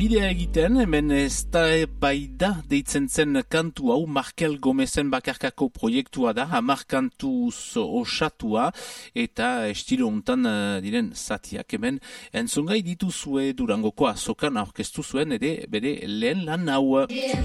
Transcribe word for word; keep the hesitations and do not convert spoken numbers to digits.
bidea egiten, hemen ez da baida deitzen zen kantu hau Markel Gomezen bakarkako proiektua da, hamar kantuz osatua, eta estilo hontan uh, diren zatiak. Hemen entzungai dituzue Durangoko azokan aurkeztu zuen ere bere lehen lan hau.